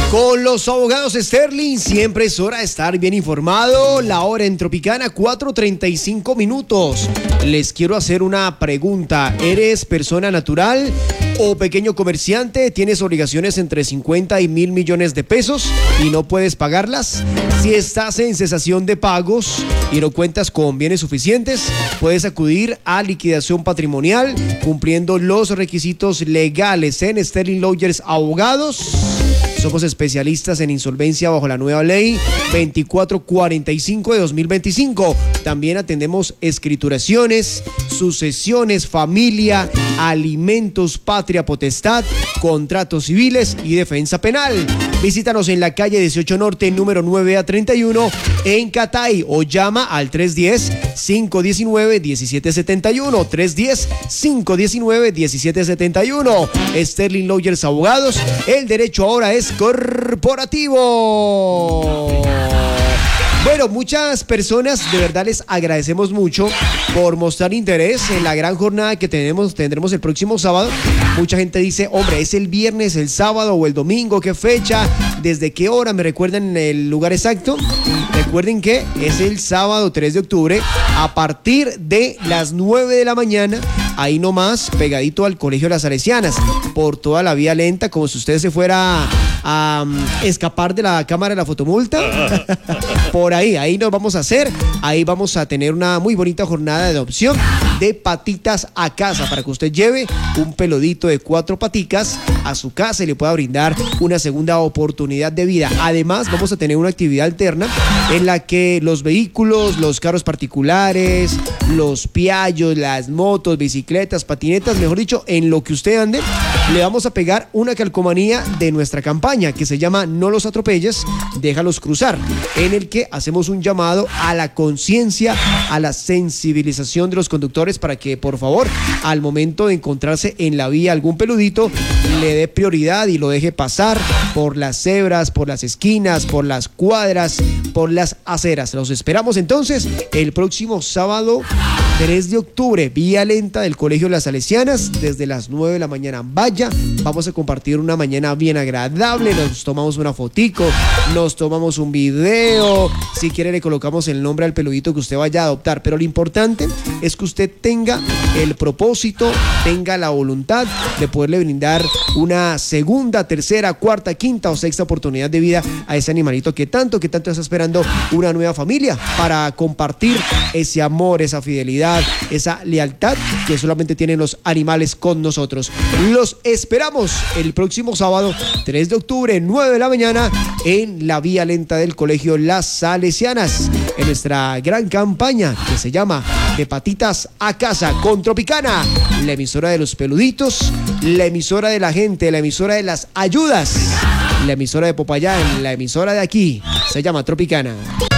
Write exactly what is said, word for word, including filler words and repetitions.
Con los abogados Sterling siempre es hora de estar bien informado. La hora en Tropicana, cuatro treinta y cinco minutos. Les quiero hacer una pregunta. ¿Eres persona natural o pequeño comerciante? ¿Tienes obligaciones entre cincuenta y mil millones de pesos y no puedes pagarlas? Si estás en cesación de pagos y no cuentas con bienes suficientes, puedes acudir a liquidación patrimonial cumpliendo los requisitos legales en Sterling Lawyers Abogados. Somos especialistas en insolvencia bajo la nueva ley veinticuatro cuarenta y cinco de dos mil veinticinco. También atendemos escrituraciones, sucesiones, familia, alimentos, patria potestad, contratos civiles y defensa penal. Visítanos en la calle dieciocho Norte, número nueve A treinta y uno en Catay o llama al tres uno cero, cinco uno nueve, uno siete siete uno, tres uno cero, cinco uno nueve, uno siete siete uno. Sterling Lawyers Abogados, el derecho ahora es corporativo. Bueno, muchas personas de verdad les agradecemos mucho por mostrar interés en la gran jornada que tenemos, tendremos el próximo sábado. Mucha gente dice, hombre, ¿es el viernes, el sábado o el domingo? ¿Qué fecha? ¿Desde qué hora? ¿Me recuerdan el lugar exacto? Recuerden que es el sábado tres de octubre a partir de las nueve de la mañana, ahí nomás, pegadito al Colegio de las Salesianas, por toda la vía lenta, como si usted se fuera a um, escapar de la cámara de la fotomulta. Por ahí, ahí nos vamos a hacer, ahí vamos a tener una muy bonita jornada de adopción de patitas a casa, para que usted lleve un peludito de cuatro paticas a su casa y le pueda brindar una segunda oportunidad de vida. Además, vamos a tener una actividad alterna en la que los vehículos, los carros particulares, los piallos, las motos, bicicletas, patinetas, mejor dicho, en lo que usted ande, le vamos a pegar una calcomanía de nuestra campaña que se llama No los atropelles, déjalos cruzar, en el que hacemos un llamado a la conciencia, a la sensibilización de los conductores para que, por favor, al momento de encontrarse en la vía algún peludito, le dé prioridad y lo deje pasar por las cebras, por las esquinas, por las cuadras, por las aceras. Los esperamos entonces el próximo sábado tres de octubre, vía lenta del Colegio de las Salesianas, desde las nueve de la mañana. Vaya, vamos a compartir una mañana bien agradable, nos tomamos una fotico, nos tomamos un video, si quiere le colocamos el nombre al peludito que usted vaya a adoptar, pero lo importante es que usted tenga el propósito, tenga la voluntad de poderle brindar una segunda, tercera, cuarta, quinta o sexta oportunidad de vida a ese animalito que tanto, que tanto está esperando una nueva familia para compartir ese amor, esa fidelidad, esa lealtad que solamente tienen los animales con nosotros. Los esperamos el próximo sábado tres de octubre, nueve de la mañana, en la vía lenta del Colegio Las Salesianas, en nuestra gran campaña que se llama De Patitas a Casa con Tropicana, la emisora de los peluditos, la emisora de la gente, la emisora de las ayudas, la emisora de Popayán, la emisora de aquí, se llama Tropicana.